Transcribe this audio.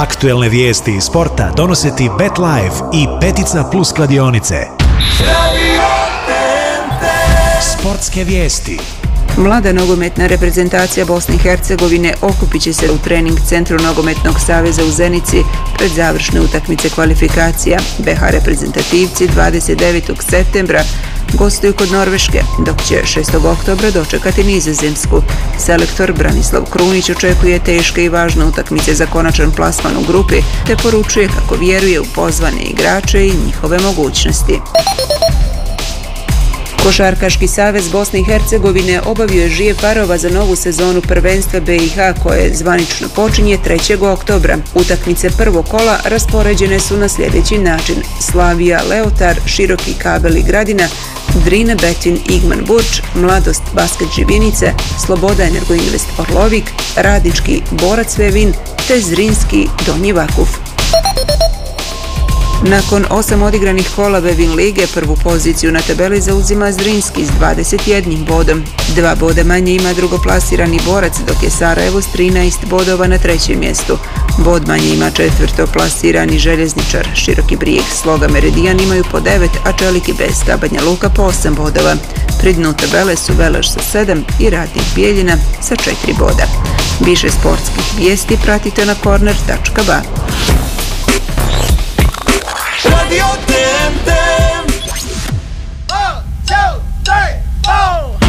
Aktuelne vijesti iz sporta donose ti BetLife i Petica Plus kladionice. Sportske vijesti. Mlada nogometna reprezentacija Bosne i Hercegovine okupit će se u trening centru Nogometnog saveza u Zenici pred završne utakmice kvalifikacija. BH reprezentativci 29. septembra gostuju kod Norveške, dok će 6. oktobra dočekati Nizozemsku. Selektor Branislav Krunić očekuje teške i važne utakmice za konačan plasman u grupi, te poručuje kako vjeruje u pozvane igrače i njihove mogućnosti. Košarkaški savez Bosne i Hercegovine obavio je žive parova za novu sezonu prvenstva BiH koje zvanično počinje 3. oktobra. Utakmice prvog kola raspoređene su na sljedeći način: Slavija Leotar, Široki Kabel i Gradina, Drine Betin Igman Burč, Mladost Basket Živinice, Sloboda Energoinvest Orlovik, Radnički Borac Vevin te Zrinski Donji Vakuf. Nakon 8 odigranih kola Vevin lige prvu poziciju na tabeli zauzima Zrinski s 21 bodom. 2 boda manje ima drugoplasirani Borac, dok je Sarajevo s 13 bodova na trećem mjestu. Bod manje ima četvrtoplasirani Željezničar. Široki Brijeg, Sloga, Meridijan imaju po 9, a Čelik i Beska, Banja Luka po 8 bodova. Pri dnu tabele su Veleš sa 7 i Radnik Bijeljina sa 4 boda. Više sportskih vijesti pratite na corner.ba. Radio TNT.